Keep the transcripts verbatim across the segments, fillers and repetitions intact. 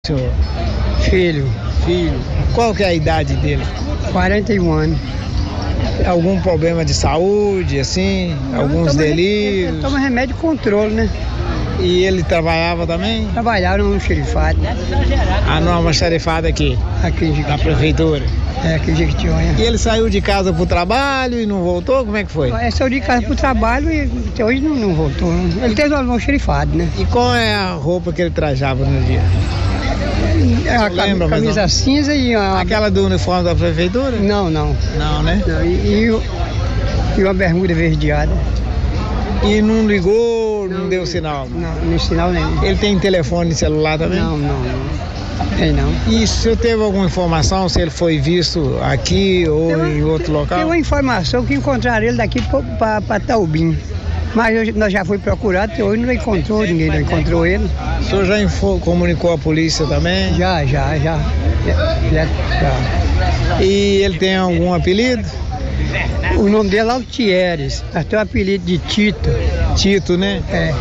Senhor? Filho. Filho. Qual que é a idade dele? quarenta e um anos. Algum problema de saúde, assim? Não, alguns toma, delírios? Ele toma remédio de controle, né? E ele trabalhava também? Trabalhava num xerifado. Ah, numa almoxarifada aqui? Aqui em Da Jequitinhonha. prefeitura? É, aqui em Jequitinhonha. E ele saiu de casa pro trabalho e não voltou? Como é que foi? É, saiu de casa pro trabalho e até hoje não, não voltou. Ele teve um xerifado, né? E qual é a roupa que ele trajava no dia? É a lembra, mas camisa não? cinza e uma... Aquela do uniforme da prefeitura? Não, não. Não, né? Não, e, e, o- e uma bermuda verdeada. E não ligou, não, deu sinal? Não, não sinal nenhum. Ele tem telefone celular também? Não, não, não. Tem não. E se eu teve alguma informação se ele foi visto aqui ou Tem uma- em outro local? Tem uma informação que encontraram ele daqui para Taubim. Mas hoje nós já foi procurado, até hoje não encontrou, ninguém não encontrou ele. O senhor já info- comunicou a polícia também? Já, já, já. Já, já, já. E ele tem algum apelido? O nome dele é Altieres, mas tem o apelido de Tito. Tito, né? É.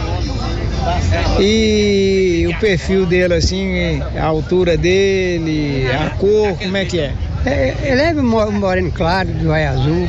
E o perfil dele, assim, a altura dele, a cor, como é que é? É, ele é mo- moreno claro, do olho azul.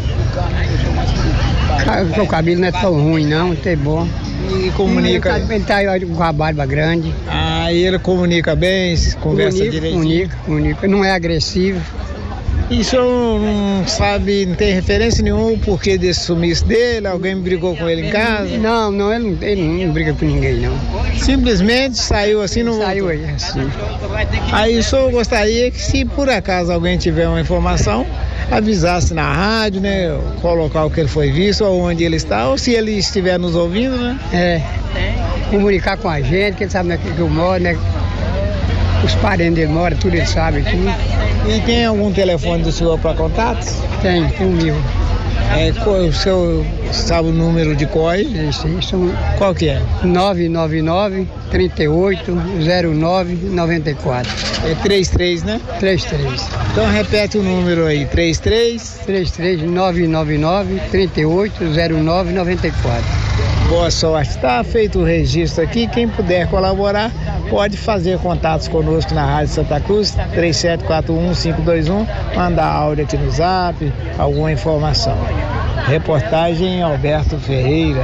Ah, o cabelo não é tão ruim não, é bom. E comunica. Ele tá, ele tá com a barba grande. Ah, e ele comunica bem, se conversa comunica, direitinho. comunica, comunica. Não é agressivo. E o senhor não sabe, não tem referência nenhuma o porquê desse sumiço dele? Alguém brigou com ele em casa? Não, não, ele não, ele não briga com ninguém não. Simplesmente saiu assim, não Saiu voltou? aí, assim. Aí o senhor gostaria que, se por acaso alguém tiver uma informação, avisasse na rádio, né? Qual local que ele foi visto, ou onde ele está, ou se ele estiver nos ouvindo, né? É, comunicar com a gente, que ele sabe onde é que eu moro, né? Os parentes dele moram, tudo ele sabe aqui. E tem algum telefone do senhor para contatos? Tem, tem um mil. É, qual- o senhor sabe o número de C O I? Isso aí, são Qual que é? nove nove nove, trinta e oito, zero nove, noventa e quatro. É trinta e três, né? trinta e três. Então repete o número aí, trinta e três. trinta e três, nove nove nove, trinta e oito, zero nove, noventa e quatro. Boa sorte. Está feito o registro aqui. Quem puder colaborar, pode fazer contatos conosco na Rádio Santa Cruz, três sete quatro um, cinco dois um, mandar áudio aqui no Zap, alguma informação. Reportagem Alberto Ferreira.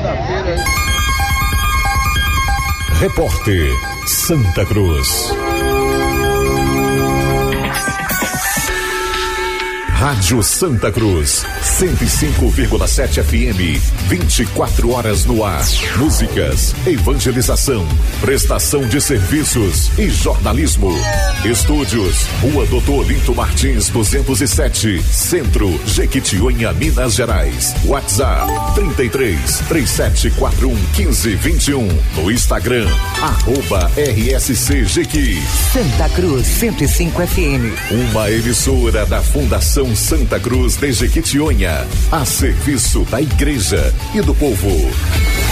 Repórter Santa Cruz. Rádio Santa Cruz, cento e cinco vírgula sete F M, vinte e quatro horas no ar. Músicas, evangelização, prestação de serviços e jornalismo. Estúdios, Rua Doutor Olinto Martins, duzentos e sete, Centro, Jequitinhonha, Minas Gerais. WhatsApp, trinta e três, três sete quatro um, um cinco dois um. No Instagram, arroba R S C Jequi. Santa Cruz, cento e cinco F M. Uma emissora da Fundação Santa Cruz de Jequitinhonha, a serviço da igreja e do povo.